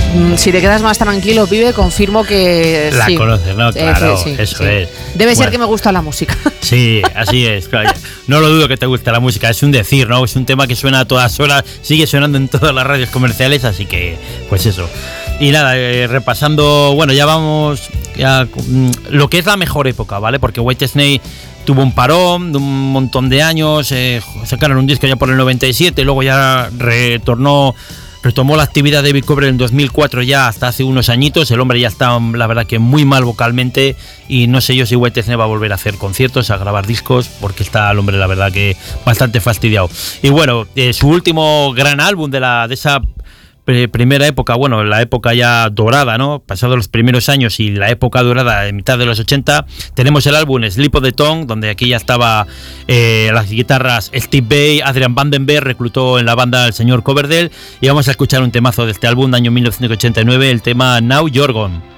Si te quedas más tranquilo, pibe, confirmo que la sí. conoces, ¿no? Claro, sí, eso sí. es. Debe ser que me gusta la música. Sí, así es. Claro. No lo dudo que te guste la música, es un decir, ¿no? Es un tema que suena a todas horas, sigue sonando en todas las radios comerciales, así que, pues eso. Y nada, repasando, bueno, ya vamos lo que es la mejor época, ¿vale? Porque Whitesnake tuvo un parón de un montón de años, sacaron un disco ya por el 97, luego ya retomó la actividad de David Coverdale en 2004, ya hasta hace unos añitos. El hombre ya está, la verdad, que muy mal vocalmente, y no sé yo si Whitesnake va a volver a hacer conciertos, a grabar discos, porque está el hombre, la verdad, que bastante fastidiado. Y bueno, su último gran álbum de esa primera época, bueno, la época ya dorada, ¿no? Pasados los primeros años y la época dorada de mitad de los 80, tenemos el álbum Slip of the Tongue, donde aquí ya estaba las guitarras Steve Vai, Adrian Vandenberg reclutó en la banda al señor Coverdale, y vamos a escuchar un temazo de este álbum, año 1989, el tema Now You're Gone.